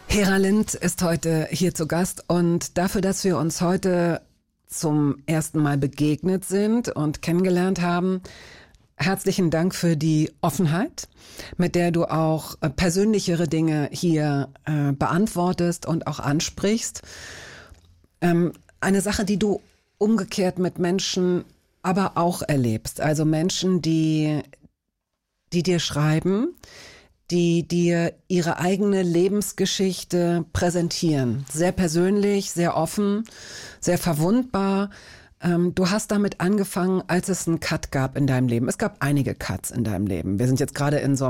Hera Lind ist heute hier zu Gast und dafür, dass wir uns heute zum ersten Mal begegnet sind und kennengelernt haben, herzlichen Dank für die Offenheit, mit der du auch persönlichere Dinge hier beantwortest und auch ansprichst. Eine Sache, die du umgekehrt mit Menschen aber auch erlebst. Also Menschen, die dir schreiben, die dir ihre eigene Lebensgeschichte präsentieren. Sehr persönlich, sehr offen, sehr verwundbar. Du hast damit angefangen, als es einen Cut gab in deinem Leben. Es gab einige Cuts in deinem Leben. Wir sind jetzt gerade in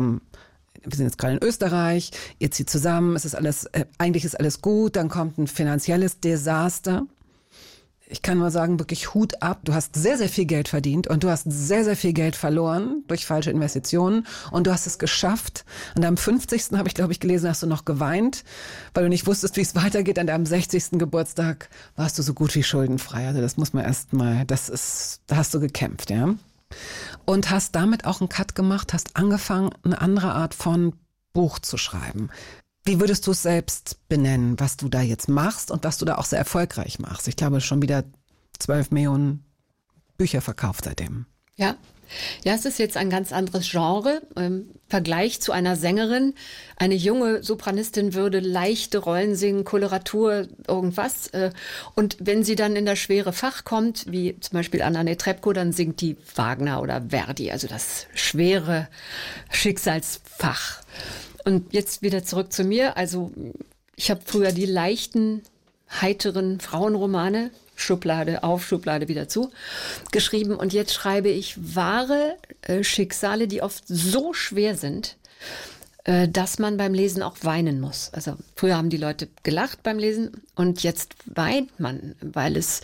Österreich, ihr zieht zusammen, eigentlich ist alles gut, dann kommt ein finanzielles Desaster. Ich kann nur sagen, wirklich Hut ab. Du hast sehr, sehr viel Geld verdient und du hast sehr, sehr viel Geld verloren durch falsche Investitionen und du hast es geschafft. An deinem 50. habe ich, glaube ich, gelesen, hast du noch geweint, weil du nicht wusstest, wie es weitergeht. An deinem 60. Geburtstag warst du so gut wie schuldenfrei. Also das muss man da hast du gekämpft, ja. Und hast damit auch einen Cut gemacht, hast angefangen, eine andere Art von Buch zu schreiben. Wie würdest du es selbst benennen, was du da jetzt machst und was du da auch sehr erfolgreich machst? Ich glaube, schon wieder 12 Millionen Bücher verkauft seitdem. Ja, es ist jetzt ein ganz anderes Genre. Im Vergleich zu einer Sängerin. Eine junge Sopranistin würde leichte Rollen singen, Koloratur, irgendwas. Und wenn sie dann in das schwere Fach kommt, wie zum Beispiel Anna Netrebko, dann singt die Wagner oder Verdi, also das schwere Schicksalsfach. Und jetzt wieder zurück zu mir. Also ich habe früher die leichten, heiteren Frauenromane, Schublade auf, Schublade wieder zu, geschrieben. Und jetzt schreibe ich wahre Schicksale, die oft so schwer sind, dass man beim Lesen auch weinen muss. Also früher haben die Leute gelacht beim Lesen und jetzt weint man, weil es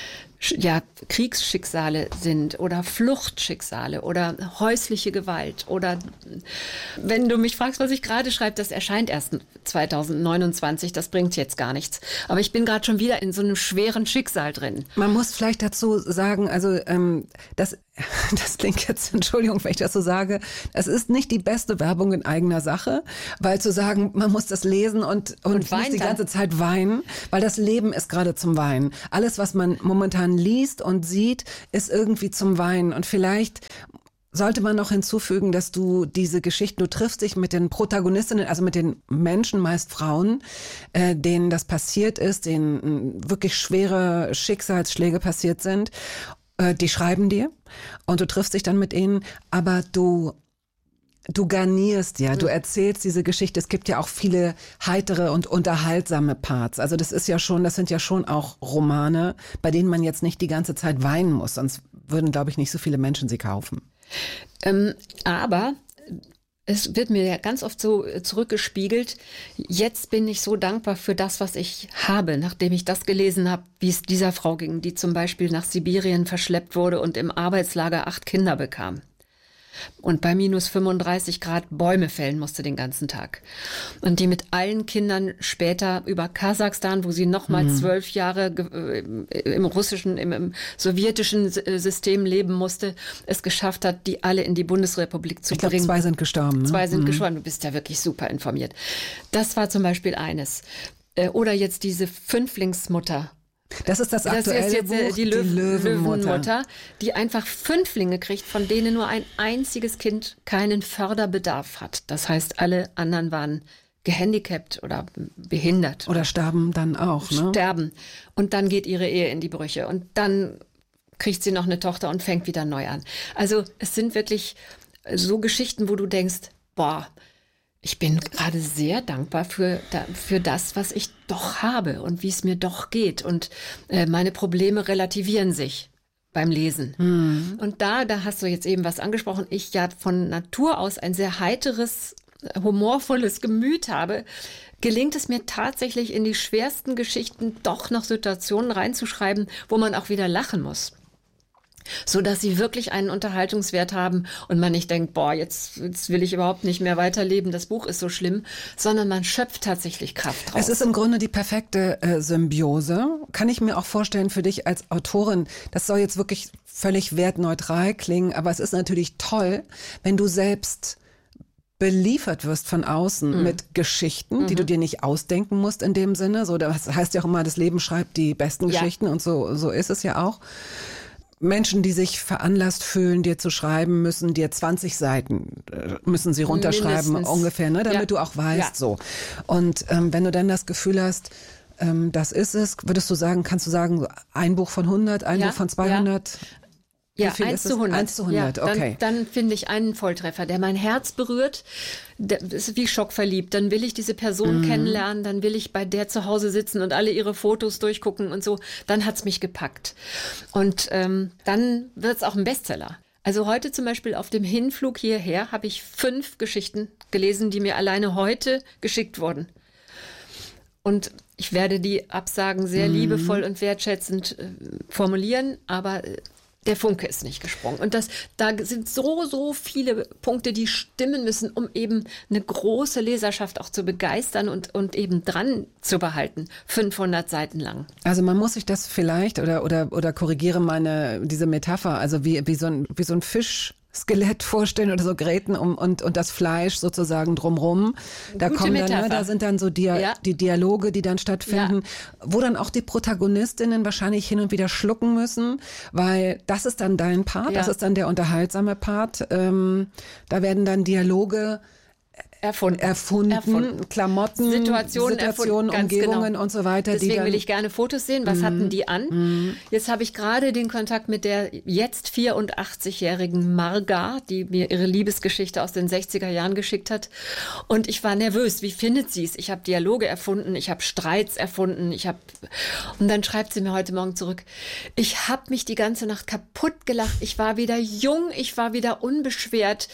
Kriegsschicksale sind oder Fluchtschicksale oder häusliche Gewalt oder wenn du mich fragst, was ich gerade schreibe, das erscheint erst 2029, das bringt jetzt gar nichts. Aber ich bin gerade schon wieder in so einem schweren Schicksal drin. Man muss vielleicht dazu sagen, also das klingt jetzt, Entschuldigung, wenn ich das so sage, es ist nicht die beste Werbung in eigener Sache, weil zu sagen, man muss das lesen und muss die ganze Zeit weinen, weil das Leben ist gerade zum Weinen. Alles, was man momentan liest und sieht, ist irgendwie zum Weinen. Und vielleicht sollte man noch hinzufügen, dass du triffst dich mit den Protagonistinnen, also mit den Menschen, meist Frauen, denen das passiert ist, denen wirklich schwere Schicksalsschläge passiert sind. Die schreiben dir und du triffst dich dann mit ihnen, aber du garnierst ja, du erzählst diese Geschichte. Es gibt ja auch viele heitere und unterhaltsame Parts. Also das sind ja schon auch Romane, bei denen man jetzt nicht die ganze Zeit weinen muss, sonst würden, glaube ich, nicht so viele Menschen sie kaufen. Aber es wird mir ja ganz oft so zurückgespiegelt, jetzt bin ich so dankbar für das, was ich habe, nachdem ich das gelesen habe, wie es dieser Frau ging, die zum Beispiel nach Sibirien verschleppt wurde und im Arbeitslager 8 Kinder bekam. Und bei minus 35 Grad Bäume fällen musste den ganzen Tag. Und die mit allen Kindern später über Kasachstan, wo sie nochmal 12 Jahre im sowjetischen System leben musste, es geschafft hat, die alle in die Bundesrepublik zu bringen. 2 sind gestorben. Ne? 2 sind gestorben. Du bist ja wirklich super informiert. Das war zum Beispiel eines. Oder jetzt diese Fünflingsmutter. Das ist das aktuelle jetzt Buch, die Löwenmutter, die einfach 5 kriegt, von denen nur ein einziges Kind keinen Förderbedarf hat. Das heißt, alle anderen waren gehandicapt oder behindert. Oder sterben dann auch. Ne? Sterben. Und dann geht ihre Ehe in die Brüche. Und dann kriegt sie noch eine Tochter und fängt wieder neu an. Also es sind wirklich so Geschichten, wo du denkst, boah, ich bin gerade sehr dankbar für das, was ich doch habe und wie es mir doch geht. Und meine Probleme relativieren sich beim Lesen. Und da hast du jetzt eben was angesprochen. Ich ja von Natur aus ein sehr heiteres, humorvolles Gemüt habe, gelingt es mir tatsächlich in die schwersten Geschichten doch noch Situationen reinzuschreiben, wo man auch wieder lachen muss. So dass sie wirklich einen Unterhaltungswert haben und man nicht denkt, boah, jetzt will ich überhaupt nicht mehr weiterleben, das Buch ist so schlimm, sondern man schöpft tatsächlich Kraft draus. Es ist im Grunde die perfekte Symbiose. Kann ich mir auch vorstellen für dich als Autorin, das soll jetzt wirklich völlig wertneutral klingen, aber es ist natürlich toll, wenn du selbst beliefert wirst von außen mit Geschichten, die du dir nicht ausdenken musst in dem Sinne. So, das heißt ja auch immer, das Leben schreibt die besten Geschichten und so ist es ja auch. Menschen, die sich veranlasst fühlen, dir zu schreiben, müssen dir 20 Seiten, müssen sie runterschreiben Mindestens. ungefähr, ne, damit du auch weißt, so. Und wenn du dann das Gefühl hast, das ist es, kannst du sagen, ein Buch von 100, ein Buch von 200? Ja, Wie viel 1 ist zu 100. 1 zu 100, ja, okay. Dann finde ich einen Volltreffer, der mein Herz berührt. Das ist wie schockverliebt. Dann will ich diese Person kennenlernen, dann will ich bei der zu Hause sitzen und alle ihre Fotos durchgucken und so. Dann hat's mich gepackt. Und dann wird's auch ein Bestseller. Also heute zum Beispiel auf dem Hinflug hierher habe ich 5 Geschichten gelesen, die mir alleine heute geschickt wurden. Und ich werde die Absagen sehr liebevoll und wertschätzend formulieren, aber der Funke ist nicht gesprungen. Und da sind so viele Punkte, die stimmen müssen, um eben eine große Leserschaft auch zu begeistern und eben dran zu behalten. 500 Seiten lang. Also man muss sich das vielleicht, oder korrigiere diese Metapher, also wie so ein Fischskelett vorstellen oder so Gräten und das Fleisch sozusagen drumrum. Da Gute kommen dann, Metapher. da sind dann so die Dialoge, die dann stattfinden, wo dann auch die Protagonistinnen wahrscheinlich hin und wieder schlucken müssen, weil das ist dann dein Part, das ist dann der unterhaltsame Part. Da werden dann Dialoge erfunden. Klamotten, Situationen, Umgebungen und so weiter. Deswegen will ich gerne Fotos sehen. Was hatten die an? Jetzt habe ich gerade den Kontakt mit der jetzt 84-jährigen Marga, die mir ihre Liebesgeschichte aus den 60er Jahren geschickt hat. Und ich war nervös. Wie findet sie es? Ich habe Dialoge erfunden, ich habe Streits erfunden, und dann schreibt sie mir heute Morgen zurück, ich habe mich die ganze Nacht kaputt gelacht. Ich war wieder jung, ich war wieder unbeschwert.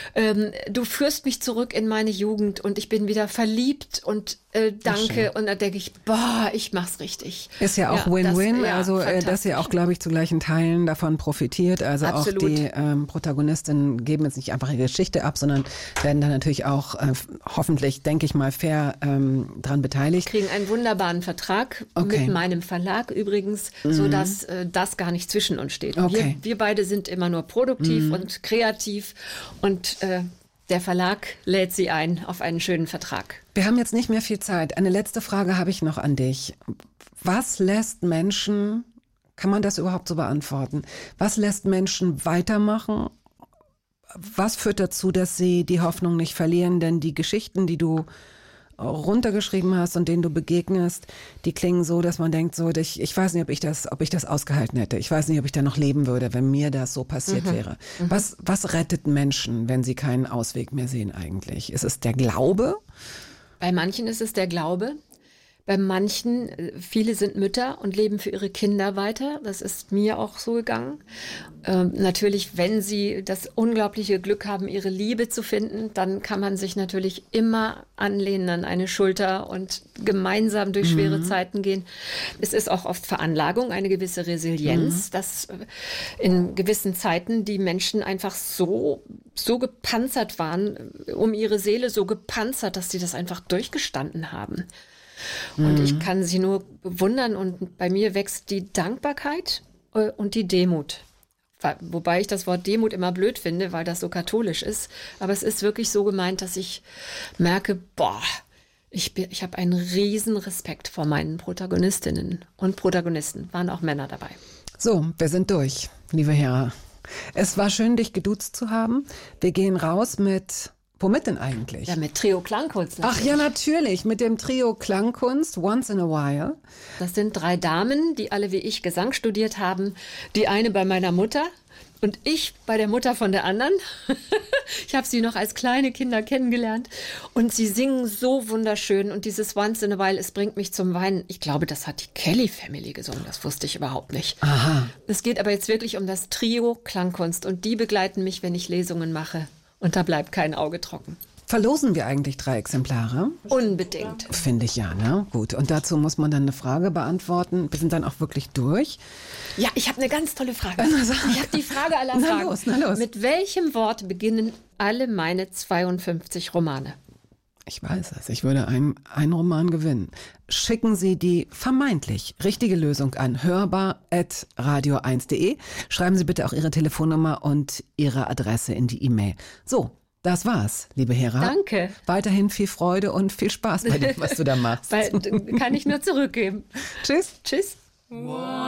Du führst mich zurück in meine Jugend und ich bin wieder verliebt und danke. Und dann denke ich, ich mach's richtig. Ist ja auch Win-Win, dass ihr auch, glaube ich, zu gleichen Teilen davon profitiert. Also absolut. Auch die Protagonistinnen geben jetzt nicht einfach ihre Geschichte ab, sondern werden dann natürlich auch hoffentlich, denke ich mal, fair dran beteiligt. Kriegen einen wunderbaren Vertrag mit meinem Verlag übrigens, sodass das gar nicht zwischen uns steht. Okay. Wir beide sind immer nur produktiv und kreativ und der Verlag lädt sie ein auf einen schönen Vertrag. Wir haben jetzt nicht mehr viel Zeit. Eine letzte Frage habe ich noch an dich. Was lässt Menschen, kann man das überhaupt so beantworten? Was lässt Menschen weitermachen? Was führt dazu, dass sie die Hoffnung nicht verlieren? Denn die Geschichten, die du runtergeschrieben hast und denen du begegnest, die klingen so, dass man denkt, so, ich weiß nicht, ob ich das ausgehalten hätte. Ich weiß nicht, ob ich da noch leben würde, wenn mir das so passiert wäre. Was rettet Menschen, wenn sie keinen Ausweg mehr sehen eigentlich? Ist es der Glaube? Bei manchen ist es der Glaube. Bei manchen, viele sind Mütter und leben für ihre Kinder weiter. Das ist mir auch so gegangen. Natürlich, wenn sie das unglaubliche Glück haben, ihre Liebe zu finden, dann kann man sich natürlich immer anlehnen an eine Schulter und gemeinsam durch schwere Zeiten gehen. Es ist auch oft Veranlagung, eine gewisse Resilienz, dass in gewissen Zeiten die Menschen einfach so gepanzert waren, um ihre Seele so gepanzert, dass sie das einfach durchgestanden haben. Und ich kann sie nur bewundern und bei mir wächst die Dankbarkeit und die Demut. Wobei ich das Wort Demut immer blöd finde, weil das so katholisch ist. Aber es ist wirklich so gemeint, dass ich merke, ich habe einen riesen Respekt vor meinen Protagonistinnen und Protagonisten. Waren auch Männer dabei. So, wir sind durch, liebe Hera. Es war schön, dich geduzt zu haben. Wir gehen raus mit... Womit denn eigentlich? Ja, mit Trio Klangkunst. Ach ja, natürlich, mit dem Trio Klangkunst, Once in a While. Das sind 3 Damen, die alle wie ich Gesang studiert haben. Die eine bei meiner Mutter und ich bei der Mutter von der anderen. Ich habe sie noch als kleine Kinder kennengelernt. Und sie singen so wunderschön. Und dieses Once in a While, es bringt mich zum Weinen. Ich glaube, das hat die Kelly Family gesungen. Das wusste ich überhaupt nicht. Aha. Es geht aber jetzt wirklich um das Trio Klangkunst. Und die begleiten mich, wenn ich Lesungen mache. Und da bleibt kein Auge trocken. Verlosen wir eigentlich 3 Exemplare? Unbedingt. Finde ich ja, ne? Gut. Und dazu muss man dann eine Frage beantworten. Wir sind dann auch wirklich durch. Ja, ich habe eine ganz tolle Frage. Ich habe die Frage aller Fragen. Na los. Mit welchem Wort beginnen alle meine 52 Romane? Ich weiß es. Ich würde einen Roman gewinnen. Schicken Sie die vermeintlich richtige Lösung an hörbar@radio1.de. Schreiben Sie bitte auch Ihre Telefonnummer und Ihre Adresse in die E-Mail. So, Das war's, liebe Hera. Danke. Weiterhin viel Freude und viel Spaß bei dem, was du da machst. Kann ich nur zurückgeben. Tschüss. Tschüss.